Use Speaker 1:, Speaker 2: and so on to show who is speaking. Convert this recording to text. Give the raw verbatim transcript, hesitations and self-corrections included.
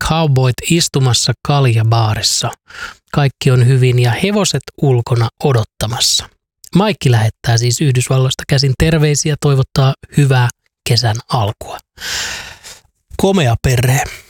Speaker 1: cowboyt istumassa kaljabaarissa. Kaikki on hyvin ja hevoset ulkona odottamassa. Maikki lähettää siis Yhdysvalloista käsin terveisiä, toivottaa hyvää kesän alkua. Komea perhe.